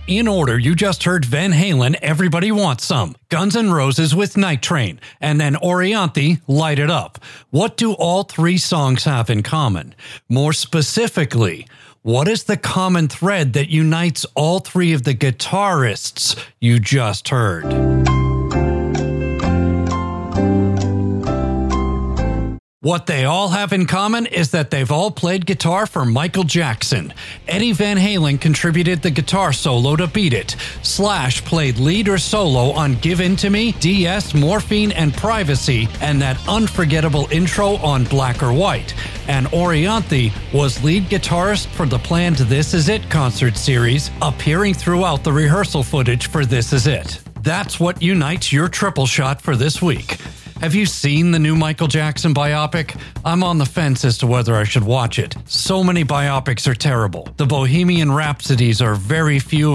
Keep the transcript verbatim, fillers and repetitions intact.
In order, you just heard Van Halen, Everybody Wants Some, Guns N' Roses with Night Train, and then Orianthi, Light It Up. What do all three songs have in common? More specifically, what is the common thread that unites all three of the guitarists you just heard? What they all have in common is that they've all played guitar for Michael Jackson. Eddie Van Halen contributed the guitar solo to Beat It. Slash played lead or solo on Give In To Me, D S, Morphine, and Privacy, and that unforgettable intro on Black or White. And Orianthi was lead guitarist for the planned This Is It concert series, appearing throughout the rehearsal footage for This Is It. That's what unites your triple shot for this week. Have you seen the new Michael Jackson biopic? I'm on the fence as to whether I should watch it. So many biopics are terrible. The Bohemian Rhapsodies are very few